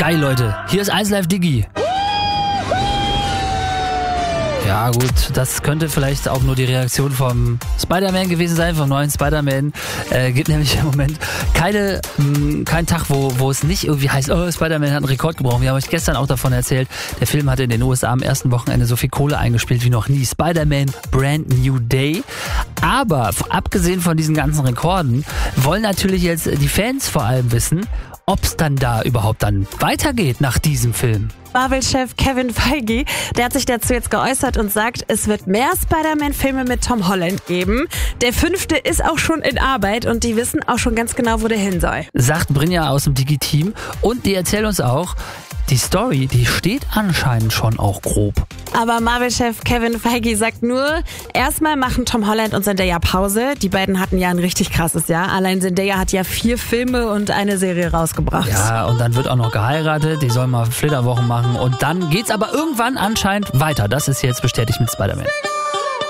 Geil, Leute. Hier ist 1Live Diggi. Ja gut, das könnte vielleicht auch nur die Reaktion vom Spider-Man gewesen sein, vom neuen Spider-Man. Gibt nämlich im Moment keinen Tag, wo es nicht irgendwie heißt, oh, Spider-Man hat einen Rekord gebrochen. Wir haben euch gestern auch davon erzählt, der Film hatte in den USA am ersten Wochenende so viel Kohle eingespielt wie noch nie. Spider-Man Brand New Day. Aber abgesehen von diesen ganzen Rekorden wollen natürlich jetzt die Fans vor allem wissen, ob es dann da überhaupt dann weitergeht nach diesem Film. Marvel-Chef Kevin Feige, der hat sich dazu jetzt geäußert und sagt, es wird mehr Spider-Man-Filme mit Tom Holland geben. Der 5. ist auch schon in Arbeit und die wissen auch schon ganz genau, wo der hin soll. Sagt Brynja aus dem Digi-Team und die erzählt uns auch, die Story, die steht anscheinend schon auch grob. Aber Marvel-Chef Kevin Feige sagt nur, erstmal machen Tom Holland und Zendaya Pause. Die beiden hatten ja ein richtig krasses Jahr. Allein Zendaya hat ja 4 Filme und eine Serie rausgebracht. Ja, und dann wird auch noch geheiratet. Die sollen mal Flitterwochen machen. Und dann geht's aber irgendwann anscheinend weiter. Das ist jetzt bestätigt mit Spider-Man.